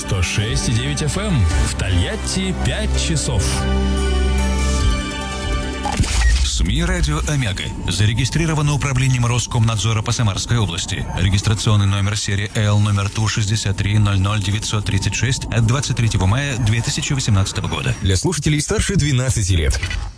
106,9 FM. В Тольятти 5 часов. СМИ «Радио Омега» зарегистрировано управлением Роскомнадзора по Самарской области. Регистрационный номер серии Л номер ТУ-63-00-936 от 23 мая 2018 года. Для слушателей старше 12 лет.